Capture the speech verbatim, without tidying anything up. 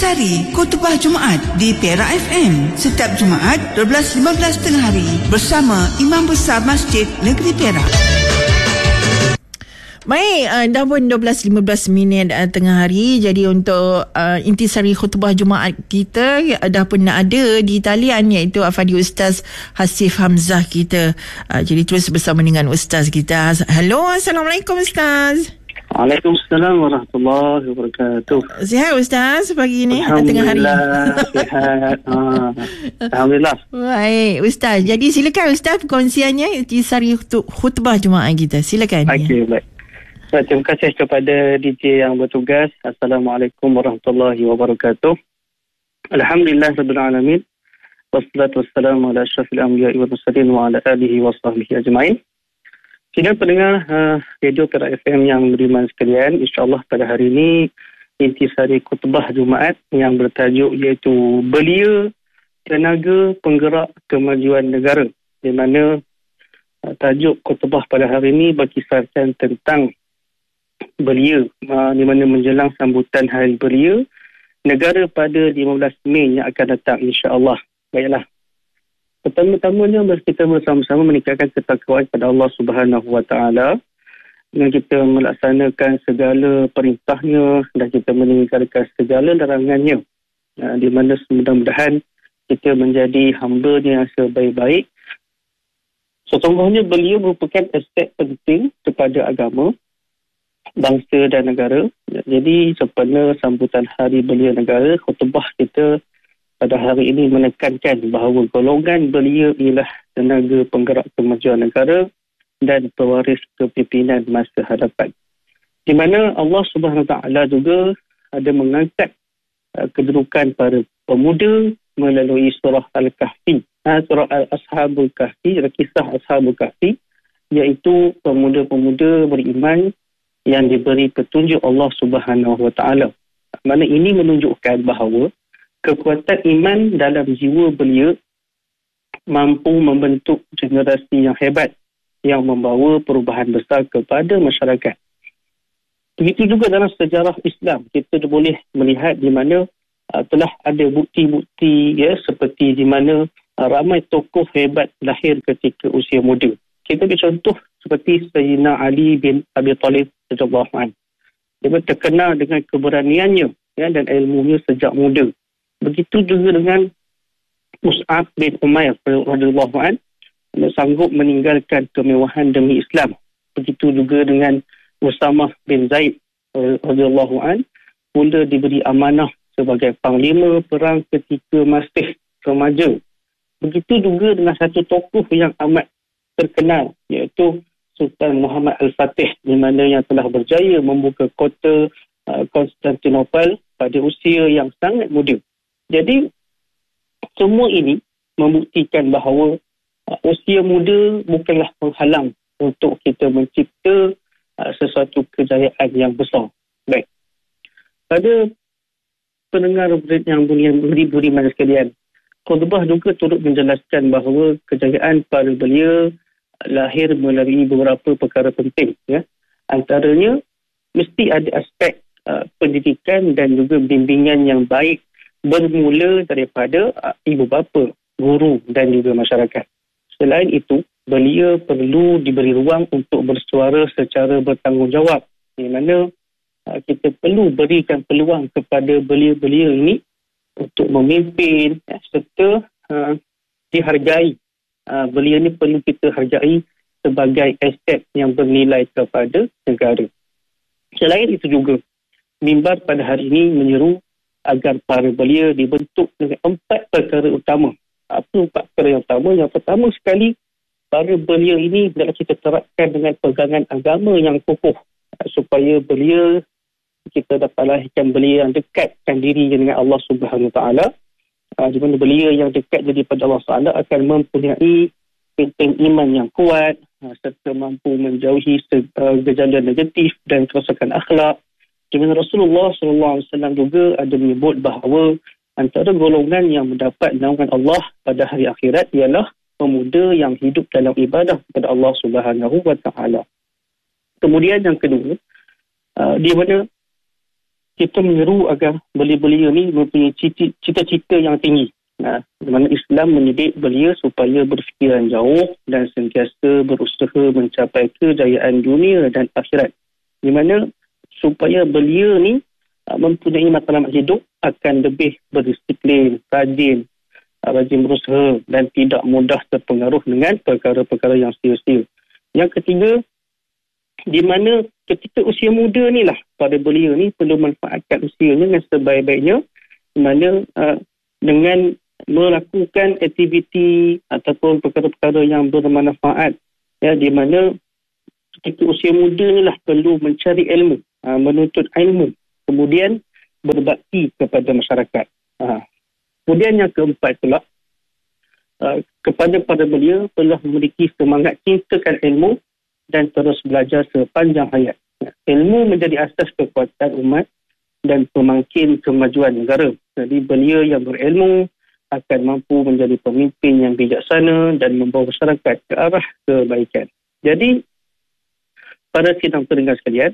Intisari Khutbah Jumaat di Perak F M setiap Jumaat dua belas lima belas tengah hari bersama Imam Besar Masjid Negeri Perak. Baik, uh, dah pun dua belas lima belas minit uh, tengah hari. Jadi untuk uh, intisari khutbah Jumaat kita uh, dah pun ada di talian, iaitu Afadi Ustaz Hasif Hamzah kita. Uh, jadi terus bersama dengan Ustaz kita. Halo, Assalamualaikum Ustaz. Waalaikumsalam warahmatullahi wabarakatuh. Sihat Ustaz pagi ni tengah hari? Alhamdulillah sihat. ha. Alhamdulillah. Baik Ustaz, jadi silakan Ustaz perkongsiannya intisari khutbah Jumaat kita. Silakan. Okey, baik. Baik, terima kasih kepada D J yang bertugas. Assalamualaikum warahmatullahi wabarakatuh. Alhamdulillah rabbil alamin. Wassalatu wassalamu ala asyrafil anbiya'i wal mursalin wa ala alihi wa sahbihi ajma'in. Sidang pendengar uh, Radio Perak F M yang beriman sekalian, insya-Allah pada hari ini intisari khutbah Jumaat yang bertajuk iaitu Belia Tenaga Penggerak Kemajuan Negara, di mana uh, tajuk khutbah pada hari ini berkisarkan tentang belia, uh, di mana menjelang sambutan Hari Belia Negara pada lima belas Mei yang akan datang, insya-Allah. Baiklah. Pertama-tamanya kita bersama-sama meningkatkan ketakwaan kepada Allah Subhanahu Wa Taala dengan kita melaksanakan segala perintahnya dan kita meninggalkan segala larangannya, ya, di mana mudah-mudahan kita menjadi hamba-Nya yang sebaik-baik. Sesungguhnya beliau merupakan aspek penting kepada agama, bangsa dan negara. Jadi sempena sambutan Hari Belia Negara, khutbah kita pada hari ini menekankan bahawa golongan belia ialah tenaga penggerak kemajuan negara dan pewaris kepimpinan masa hadapan. Di mana Allah Subhanahu Wa Taala juga ada mengangkat uh, kedudukan para pemuda melalui surah Al-Kahfi, uh, surah Al-Ashabul Kahfi, kisah Ashabul Kahfi, iaitu pemuda-pemuda beriman yang diberi petunjuk Allah Subhanahu Wa Taala. Mana ini menunjukkan bahawa kekuatan iman dalam jiwa belia mampu membentuk generasi yang hebat yang membawa perubahan besar kepada masyarakat. Begitu juga dalam sejarah Islam, kita boleh melihat di mana uh, telah ada bukti-bukti, ya, seperti di mana uh, ramai tokoh hebat lahir ketika usia muda. Kita ambil contoh seperti Sayyidina Ali bin Abi Talib radhiyallahu anhu. Dia terkenal dengan keberaniannya, ya, dan ilmunya sejak muda. Begitu juga dengan Mus'ab bin Umair radhiyallahu anhu, yang sanggup meninggalkan kemewahan demi Islam. Begitu juga dengan Usamah bin Zaid radhiyallahu anhu, mula diberi amanah sebagai panglima perang ketika masih remaja. Begitu juga dengan satu tokoh yang amat terkenal, iaitu Sultan Muhammad Al-Fatih, di mana yang telah berjaya membuka kota Konstantinopel uh, pada usia yang sangat muda. Jadi semua ini membuktikan bahawa uh, usia muda bukanlah penghalang untuk kita mencipta uh, sesuatu kejayaan yang besar. Baik. Pada pendengar yang beriman sekalian, khutbah juga turut menjelaskan bahawa kejayaan para belia lahir melalui beberapa perkara penting, ya. Antaranya mesti ada aspek uh, pendidikan dan juga bimbingan yang baik bermula daripada uh, ibu bapa, guru dan juga masyarakat. Selain itu, belia perlu diberi ruang untuk bersuara secara bertanggungjawab, di mana uh, kita perlu berikan peluang kepada belia-belia ini untuk memimpin, ya, serta uh, dihargai. Uh, belia ini perlu kita hargai sebagai aset yang bernilai kepada negara. Selain itu juga, mimbar pada hari ini menyeru agar para belia dibentuk dengan empat perkara utama. Apa empat perkara yang utama? Yang pertama sekali, para belia ini adalah kita terapkan dengan pegangan agama yang kokoh, supaya belia, kita dapat lahirkan belia yang dekatkan diri dengan Allah Subhanahu Wa Taala. Uh, di mana belia yang dekat jadi pada Allah Taala akan mempunyai penting iman yang kuat, uh, serta mampu menjauhi uh, gejala negatif dan kerosakan akhlak. Di mana Rasulullah sallallahu alaihi wasallam juga ada menyebut bahawa antara golongan yang mendapat naungan Allah pada hari akhirat ialah pemuda yang hidup dalam ibadah kepada Allah Subhanahu Wa Taala. Kemudian yang kedua, uh, di mana kita menyeru agar belia-belia ni mempunyai cita-cita yang tinggi. Nah, di mana Islam mendidik belia supaya berfikiran jauh dan sentiasa berusaha mencapai kejayaan dunia dan akhirat. Di mana supaya belia ni uh, mempunyai matlamat hidup akan lebih berdisiplin, rajin, uh, rajin berusaha dan tidak mudah terpengaruh dengan perkara-perkara yang sia-sia. Yang ketiga, di mana ketika usia muda ni lah para belia ni perlu manfaatkan usianya dengan sebaik-baiknya, di mana uh, dengan melakukan aktiviti ataupun perkara-perkara yang bermanfaat, ya, di mana ketika usia muda ni lah perlu mencari ilmu, uh, menuntut ilmu, kemudian berbakti kepada masyarakat. Uh. Kemudian yang keempat pula, uh, kepada para belia perlu memiliki semangat cintakan ilmu dan terus belajar sepanjang hayat. Ilmu menjadi asas kekuatan umat dan pemangkin kemajuan negara. Jadi belia yang berilmu akan mampu menjadi pemimpin yang bijaksana dan membawa masyarakat ke arah kebaikan. Jadi, para sidang pendengar sekalian,